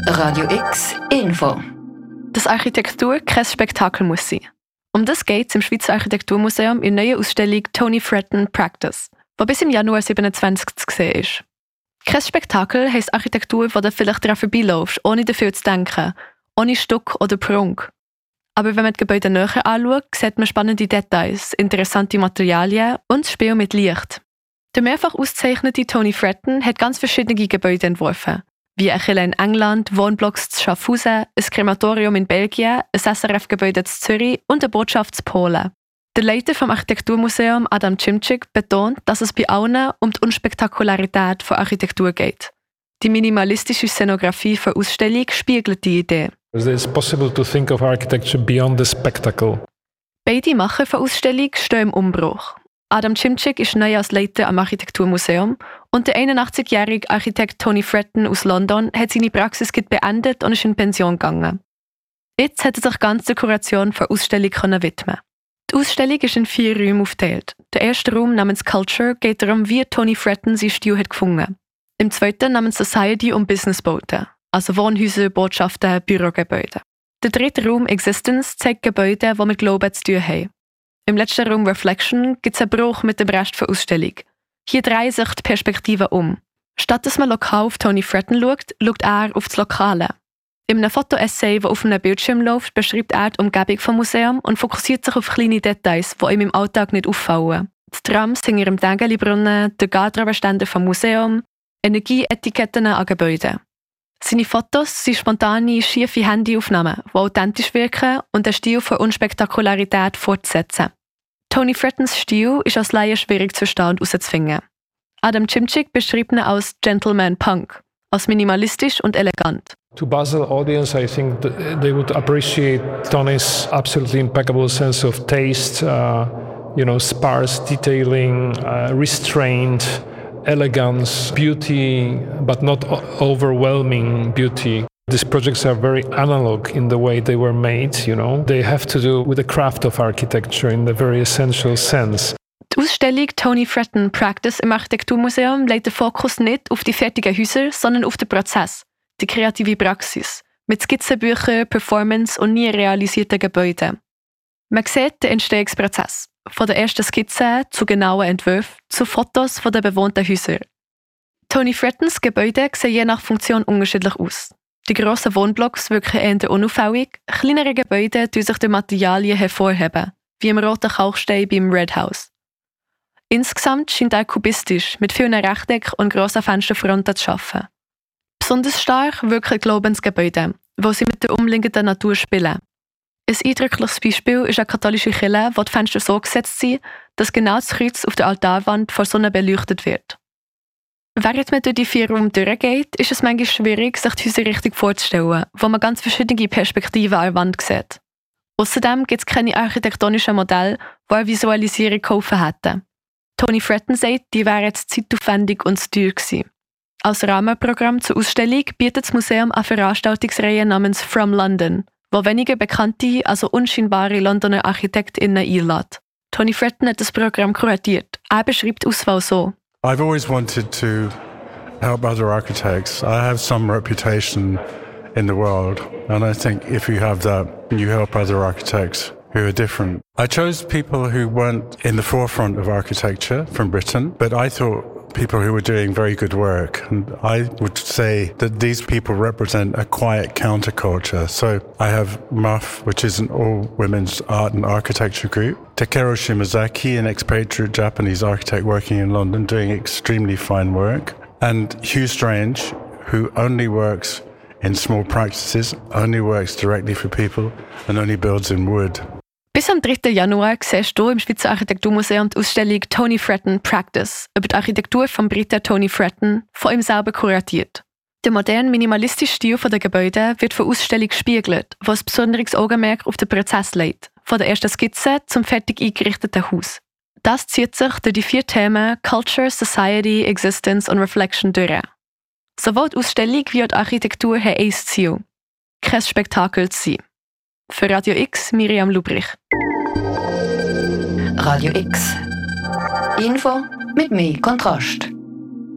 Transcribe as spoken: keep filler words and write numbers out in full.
Radio X Info. Dass Architektur kein Spektakel muss sein. Um das geht es im Schweizer Architekturmuseum in der neuen Ausstellung Tony Fretton Practice, die bis im Januar siebenundzwanzig zu sehen ist. Kein Spektakel heisst Architektur, wo du vielleicht daran vorbeilaufst, ohne dafür zu denken, ohne Stuck oder Prunk. Aber wenn man die Gebäude näher anschaut, sieht man spannende Details, interessante Materialien und das Spiel mit Licht. Der mehrfach ausgezeichnete Tony Fretton hat ganz verschiedene Gebäude entworfen, wie eine Kirche in England, Wohnblocks zu Schaffhausen, ein Krematorium in Belgien, ein S R F-Gebäude zu Zürich und eine Botschaft zu Polen. Der Leiter vom Architekturmuseum, Adam Cimcik, betont, dass es bei allen um die Unspektakularität von Architektur geht. Die minimalistische Szenografie für Ausstellung spiegelt die Idee. It's possible to think of architecture beyond the spectacle. Beide Macher von Ausstellung stehen im Umbruch. Adam Cimcik ist neu als Leiter am Architekturmuseum und der einundachtzig-jährige Architekt Tony Fretton aus London hat seine Praxis beendet und ist in Pension gegangen. Jetzt hat er sich ganz der Kuration für Ausstellung widmen. Die Ausstellung ist in vier Räume aufgeteilt. Der erste Raum namens Culture geht darum, wie Tony Fretton seinen Stil hat gefunden. Im zweiten namens Society um Businessbauten, also Wohnhäuser, Botschaften, Bürogebäude. Der dritte Raum Existence zeigt Gebäude, die mit Glauben zu tun haben. Im letzten Raum Reflection gibt es einen Bruch mit dem Rest der Ausstellung. Hier drehen sich die Perspektiven um. Statt dass man lokal auf Tony Fretton schaut, schaut er auf das Lokale. In einem Foto-Essay, das auf einem Bildschirm läuft, beschreibt er die Umgebung des Museums und fokussiert sich auf kleine Details, die ihm im Alltag nicht auffallen. Die Trams hinter dem Dängeli-Brunnen, der Garderobenständer vom Museum, Energieetiketten an Gebäuden. Seine Fotos sind spontane, schiefe Handyaufnahmen, die authentisch wirken und den Stil von Unspektakularität fortsetzen. Tony Frettons Stil ist als Laie schwierig zu verstehen und herauszufinden. Adam Cimcik beschreibt ihn als Gentleman Punk, als minimalistisch und elegant. To Basel audience, I think they would appreciate Tony's absolutely impeccable sense of taste, uh, you know, sparse detailing, uh, restraint, elegance, beauty, but not overwhelming beauty. These projects are very analog in the way they were made, you know. They have to do with the craft of architecture in a very essential sense. Die Ausstellung Tony Fretton Practice im Architekturmuseum legt den Fokus nicht auf die fertigen Häuser, sondern auf den Prozess, die kreative Praxis, mit Skizzenbüchern, Performance und nie realisierten Gebäuden. Man sieht den Entstehungsprozess, von der ersten Skizze zu genauen Entwürfen zu Fotos von den bewohnten Häusern. Tony Frettons Gebäude sehen je nach Funktion unterschiedlich aus. Die grossen Wohnblocks wirken eher unauffällig, kleinere Gebäude tun sich durch Materialien hervorheben, wie im roten Kalkstein beim Red House. Insgesamt scheint er kubistisch, mit vielen Rechtecken und grossen Fensterfronten zu arbeiten. Besonders stark wirken Glaubensgebäude, wo sie mit der umliegenden Natur spielen. Ein eindrückliches Beispiel ist eine katholische Kirche, wo die Fenster so gesetzt sind, dass genau das Kreuz auf der Altarwand vor Sonne beleuchtet wird. Während man durch die vier Räume durchgeht, ist es manchmal schwierig, sich die Häuser richtig vorzustellen, wo man ganz verschiedene Perspektiven an der Wand sieht. Außerdem gibt es keine architektonischen Modelle, die eine Visualisierung geholfen hätten. Tony Fretton sagt, die wären jetzt zeitaufwendig und zu teuer gewesen. Als Rahmenprogramm zur Ausstellung bietet das Museum eine Veranstaltungsreihe namens From London, wo weniger bekannte, also unscheinbare Londoner ArchitektInnen einlädt. Tony Fretton hat das Programm kuratiert. Er beschreibt die Auswahl so. I've always wanted to help other architects. I have some reputation in the world, and I think if you have that, you help other architects who are different. I chose people who weren't in the forefront of architecture from Britain, but I thought people who were doing very good work. And I would say that these people represent a quiet counterculture. So I have M U F, which is an all-women's art and architecture group. Takeru Shimazaki, an expatriate Japanese architect working in London, doing extremely fine work. And Hugh Strange, who only works in small practices, only works directly for people and only builds in wood. Bis am dritten Januar siehst du im Schweizer Architekturmuseum die Ausstellung Tony Fretton Practice über die Architektur von Briten Tony Fretton, von ihm selber kuratiert. Der moderne, minimalistische Stil der Gebäude wird von der Ausstellung gespiegelt, was besonderes Augenmerk auf den Prozess legt, von der ersten Skizze zum fertig eingerichteten Haus. Das zieht sich durch die vier Themen Culture, Society, Existence und Reflection durch. Sowohl die Ausstellung wie auch die Architektur haben ein Ziel: kein Spektakel zu sein. Für Radio X, Miriam Lubrich. Radio X. Info mit mehr Kontrast.